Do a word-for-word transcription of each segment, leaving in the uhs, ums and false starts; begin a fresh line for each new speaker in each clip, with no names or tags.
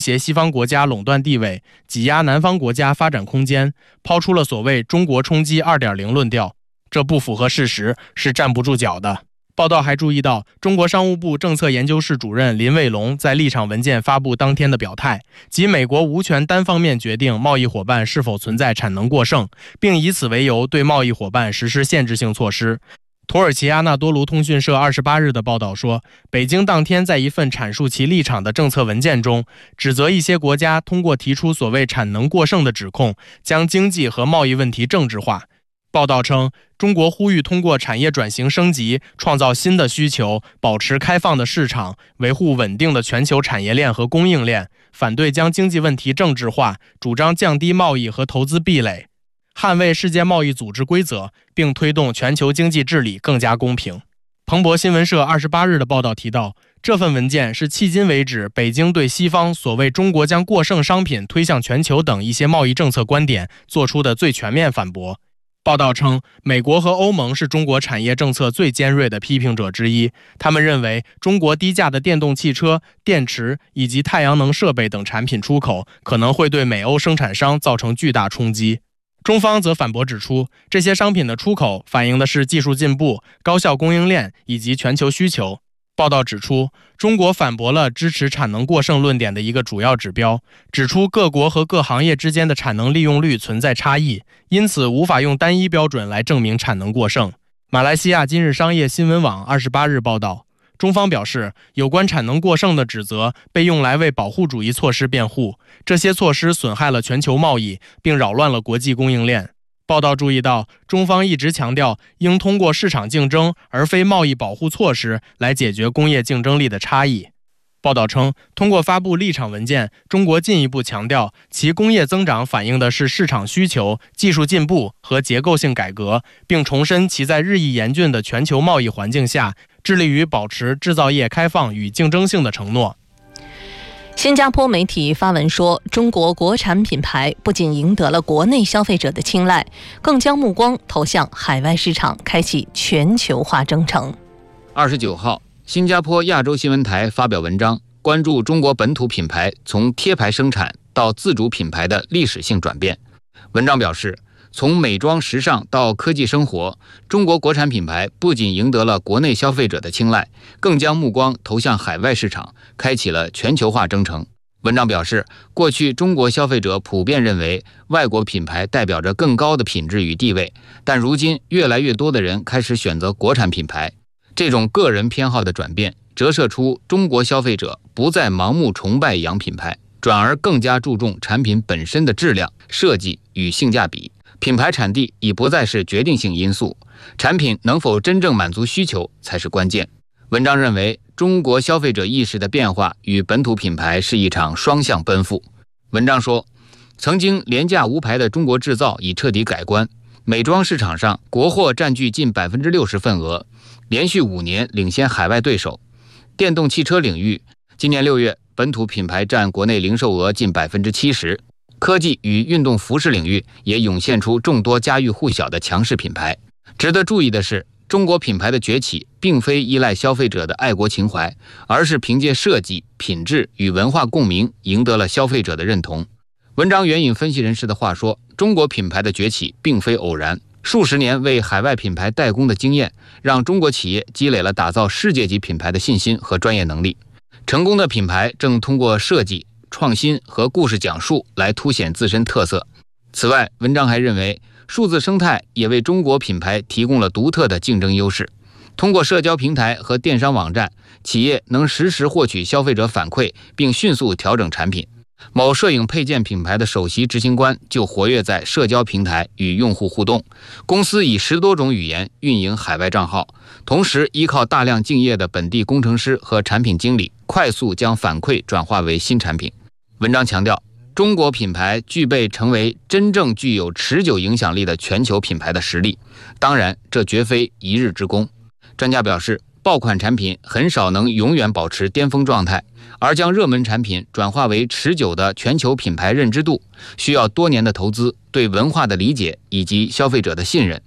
挟西方国家垄断地位，挤压南方国家发展空间，抛出了所谓中国冲击 二点零 论调，这不符合事实，是站不住脚的。报道还注意到，中国商务部政策研究室主任林卫龙在立场文件发布当天的表态，即美国无权单方面决定贸易伙伴是否存在产能过剩，并以此为由对贸易伙伴实施限制性措施。土耳其阿纳多卢通讯社二十八日的报道说，北京当天在一份阐述其立场的政策文件中，指责一些国家通过提出所谓产能过剩的指控，将经济和贸易问题政治化。报道称，中国呼吁通过产业转型升级，创造新的需求，保持开放的市场，维护稳定的全球产业链和供应链，反对将经济问题政治化，主张降低贸易和投资壁垒，捍卫世界贸易组织规则，并推动全球经济治理更加公平。彭博新闻社二十八日的报道提到，这份文件是迄今为止北京对西方所谓中国将过剩商品推向全球等一些贸易政策观点做出的最全面反驳。报道称，美国和欧盟是中国产业政策最尖锐的批评者之一，他们认为中国低价的电动汽车、电池以及太阳能设备等产品出口可能会对美欧生产商造成巨大冲击。中方则反驳指出，这些商品的出口反映的是技术进步、高效供应链以及全球需求。报道指出，中国反驳了支持产能过剩论点的一个主要指标，指出各国和各行业之间的产能利用率存在差异，因此无法用单一标准来证明产能过剩。马来西亚今日商业新闻网二十八日报道，中方表示，有关产能过剩的指责被用来为保护主义措施辩护，这些措施损害了全球贸易，并扰乱了国际供应链。报道注意到，中方一直强调应通过市场竞争而非贸易保护措施来解决工业竞争力的差异。报道称，通过发布立场文件，中国进一步强调其工业增长反映的是市场需求、技术进步和结构性改革，并重申其在日益严峻的全球贸易环境下致力于保持制造业开放与竞争性的承诺。
新加坡媒体发文说，中国国产品牌不仅赢得了国内消费者的青睐，更将目光投向海外市场，开启全球化征程。
二十九号，新加坡亚洲新闻台发表文章，关注中国本土品牌从贴牌生产到自主品牌的历史性转变。文章表示，从美妆时尚到科技生活，中国国产品牌不仅赢得了国内消费者的青睐，更将目光投向海外市场，开启了全球化征程。文章表示，过去中国消费者普遍认为外国品牌代表着更高的品质与地位，但如今越来越多的人开始选择国产品牌。这种个人偏好的转变，折射出中国消费者不再盲目崇拜洋品牌，转而更加注重产品本身的质量、设计与性价比。品牌产地已不再是决定性因素，产品能否真正满足需求才是关键。文章认为，中国消费者意识的变化与本土品牌是一场双向奔赴。文章说，曾经廉价无牌的中国制造已彻底改观，美妆市场上国货占据近 百分之六十 份额，连续五年领先海外对手。电动汽车领域，今年六月本土品牌占国内零售额近 百分之七十。科技与运动服饰领域也涌现出众多家喻户晓的强势品牌。值得注意的是，中国品牌的崛起并非依赖消费者的爱国情怀，而是凭借设计、品质与文化共鸣赢得了消费者的认同。文章援引分析人士的话说，中国品牌的崛起并非偶然，数十年为海外品牌代工的经验，让中国企业积累了打造世界级品牌的信心和专业能力。成功的品牌正通过设计、创新和故事讲述来凸显自身特色。此外，文章还认为，数字生态也为中国品牌提供了独特的竞争优势。通过社交平台和电商网站，企业能实时获取消费者反馈，并迅速调整产品。某摄影配件品牌的首席执行官就活跃在社交平台与用户互动，公司以十多种语言运营海外账号，同时依靠大量敬业的本地工程师和产品经理，快速将反馈转化为新产品。文章强调，中国品牌具备成为真正具有持久影响力的全球品牌的实力，当然，这绝非一日之功。专家表示，爆款产品很少能永远保持巅峰状态，而将热门产品转化为持久的全球品牌认知度，需要多年的投资、对文化的理解以及消费者的信任。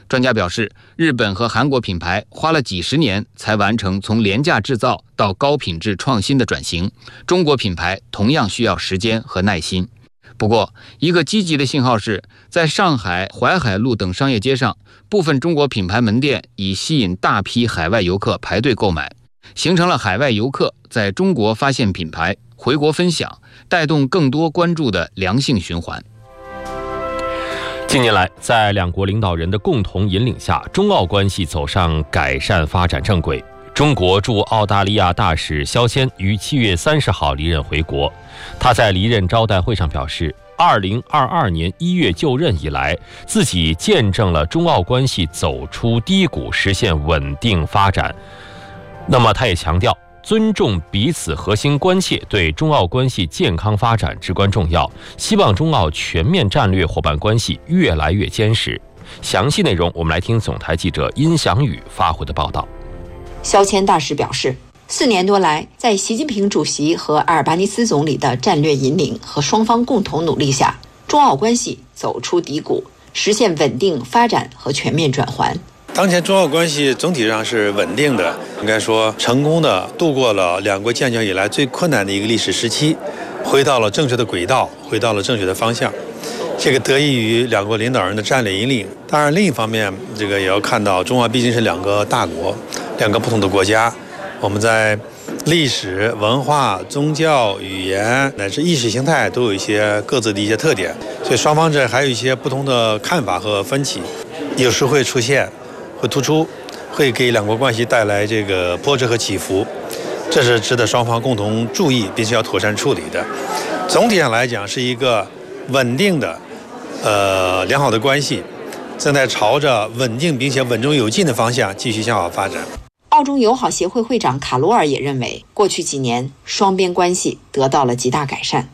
专家表示，日本和韩国品牌花了几十年才完成从廉价制造到高品质创新的转型，中国品牌同样需要时间和耐心。不过，一个积极的信号是，在上海淮海路等商业街上，部分中国品牌门店已吸引大批海外游客排队购买，形成了海外游客在中国发现品牌、回国分享，带动更多关注的良性循环。
近年来，在两国领导人的共同引领下，中澳关系走上改善发展正轨。中国驻澳大利亚大使肖谦于七月三十号离任回国。他在离任招待会上表示，二零二二年一月就任以来，自己见证了中澳关系走出低谷，实现稳定发展。那么，他也强调，尊重彼此核心关切对中澳关系健康发展至关重要，希望中澳全面战略伙伴关系越来越坚实。详细内容，我们来听总台记者殷祥宇发回的报道。
肖谦大使表示，四年多来，在习近平主席和阿尔巴尼斯总理的战略引领和双方共同努力下，中澳关系走出低谷，实现稳定发展和全面转换。
当前中澳关系总体上是稳定的，应该说成功的度过了两国建交以来最困难的一个历史时期，回到了正确的轨道，回到了正确的方向。这个得益于两国领导人的战略引领。当然，另一方面，这个也要看到中澳毕竟是两个大国，两个不同的国家，我们在历史、文化、宗教、语言乃至意识形态都有一些各自的一些特点，所以双方这还有一些不同的看法和分歧，有时会出现，会突出，会给两国关系带来这个波折和起伏，这是值得双方共同注意并且要妥善处理的。总体上来讲，是一个稳定的、呃良好的关系，正在朝着稳定并且稳中有进的方向继续向好发展。
澳中友好协会会长卡罗尔也认为，过去几年双边关系得到了极大改善。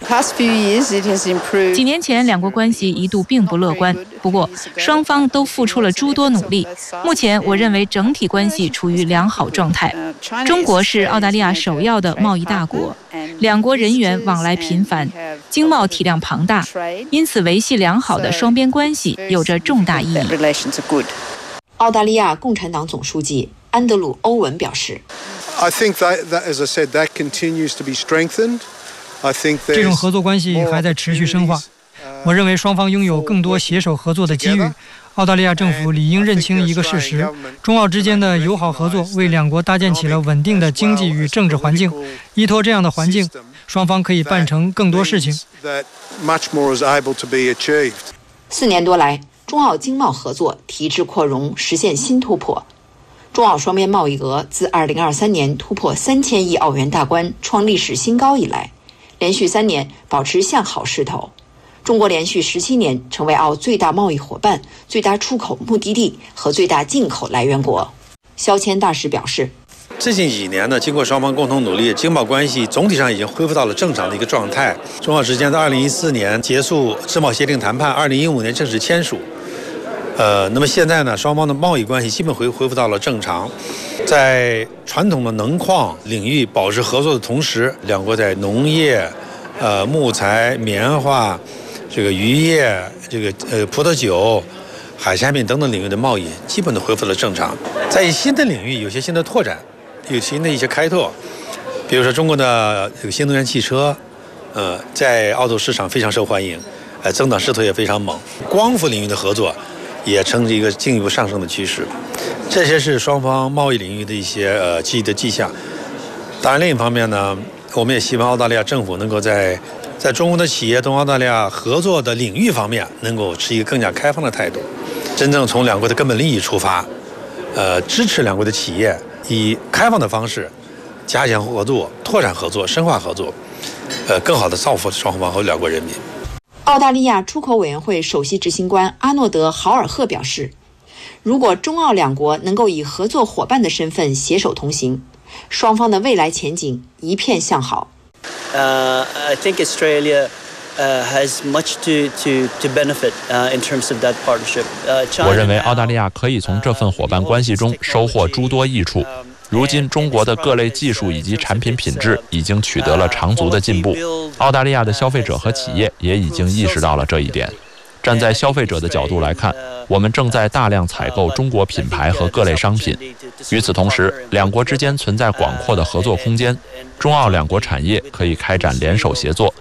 几年前，两国关系一度并不乐观，不过双方都付出了诸多努力。目前，我认为整体关系处于良好状态。中国是澳大利亚首要的贸易大国，两国人员往来频繁，经贸体量庞大，因此维系良好的双边关系有着重大意义。
澳大利亚共产党总书记安德鲁·欧文表示
I think that, that, as I said, that continues to be strengthened.
这种合作关系还在持续深化，我认为双方拥有更多携手合作的机遇。澳大利亚政府理应认清一个事实：中澳之间的友好合作为两国搭建起了稳定的经济与政治环境。依托这样的环境，双方可以办成更多事情。
四年多来，中澳经贸合作提质扩容，实现新突破。中澳双边贸易额自二零二三年突破三千亿澳元大关，创历史新高以来，连续三年保持向好势头。中国连续十七年成为澳最大贸易伙伴、最大出口目的地和最大进口来源国。肖谦大使表示，
最近几年呢，经过双方共同努力，经贸关系总体上已经恢复到了正常的一个状态。中澳之间在二零一四年结束自贸协定谈判，二零一五年正式签署。呃，那么现在呢，双方的贸易关系基本恢恢复到了正常。在传统的能矿领域保持合作的同时，两国在农业、呃木材、棉花、这个渔业、这个呃葡萄酒、海产品等等领域的贸易基本都恢复了正常。在新的领域有些新的拓展，有新的一些开拓，比如说中国的这个新能源汽车，呃，在澳洲市场非常受欢迎，呃，增长势头也非常猛。光伏领域的合作也呈一个进一步上升的趋势，这些是双方贸易领域的一些呃积极的迹象。当然，另一方面呢，我们也希望澳大利亚政府能够在在中国的企业同澳大利亚合作的领域方面，能够持一个更加开放的态度，真正从两国的根本利益出发，呃，支持两国的企业以开放的方式加强合作、拓展合作、深化合作，呃，更好的造福双方和两国人民。
澳大利亚出口委员会首席执行官阿诺德·豪尔赫表示，如果中澳两国能够以合作伙伴的身份携手同行，双方的未来前景一片向好。
Uh, I think Australia uh, has much to to to benefit uh, in terms of that partnership. Uh, China,
我认为澳大利亚可以从这份伙伴关系中收获诸多益处。如今，中国的各类技术以及产品品质已经取得了长足的进步，澳大利亚的消费者和企业也已经意识到了这一点。 站在消费者的角度来看，我们正在大量采购中国品牌和各类商品。与此同时，两国之间存在广阔的合作空间，中澳两国产业可以开展联手协作，